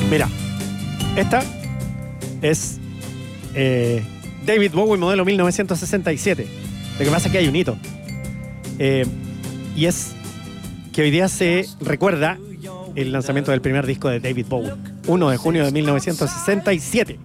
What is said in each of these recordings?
Mira, esta es David Bowie, modelo 1967. Lo que pasa es que hay un hito. Y es que hoy día se recuerda el lanzamiento del primer disco de David Bowie, 1 de junio de 1967.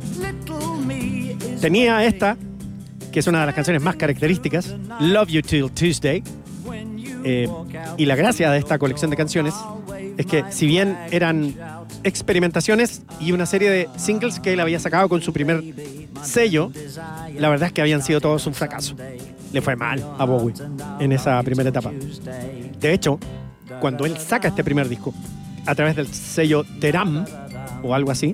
Tenía esta, que es una de las canciones más características, Love You Till Tuesday. Y la gracia de esta colección de canciones es que, si bien eran experimentaciones y una serie de singles que él había sacado con su primer sello, la verdad es que habían sido todos un fracaso. Le fue mal a Bowie en esa primera etapa. De hecho, cuando él saca este primer disco a través del sello Teram o algo así,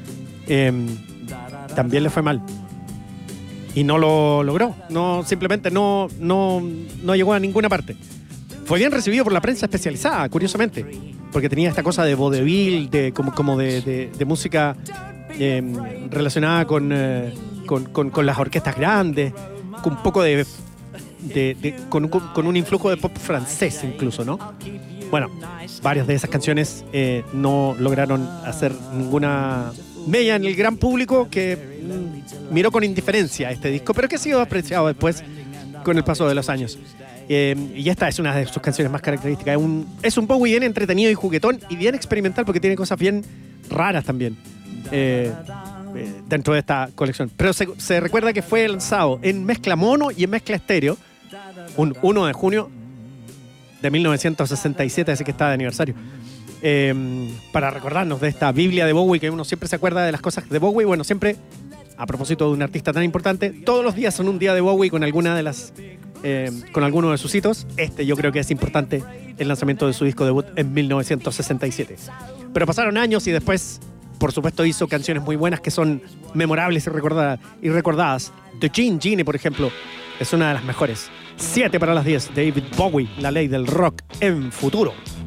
también le fue mal y no lo logró. Simplemente no llegó a ninguna parte. Fue bien recibido por la prensa especializada, curiosamente, porque tenía esta cosa de vaudeville, como de música relacionada con las orquestas grandes, con un poco con un influjo de pop francés incluso, ¿no? Bueno, varias de esas canciones no lograron hacer ninguna mella en el gran público, que miró con indiferencia este disco, pero que ha sido apreciado después con el paso de los años. Y esta es una de sus canciones más características. Es un Bowie bien entretenido y juguetón y bien experimental, porque tiene cosas bien raras también dentro de esta colección. Pero se recuerda que fue lanzado en mezcla mono y en mezcla estéreo un 1 de junio de 1967, así que está de aniversario. Para recordarnos de esta Biblia de Bowie, que uno siempre se acuerda de las cosas de Bowie. Bueno, siempre, a propósito de un artista tan importante, todos los días son un día de Bowie con alguno de sus hitos. Yo creo que es importante, el lanzamiento de su disco debut en 1967. Pero pasaron años y después, por supuesto, hizo canciones muy buenas que son memorables y recordadas. The Gene Genie, por ejemplo, es una de las mejores. 7 para las 10, David Bowie, la ley del rock en Futuro.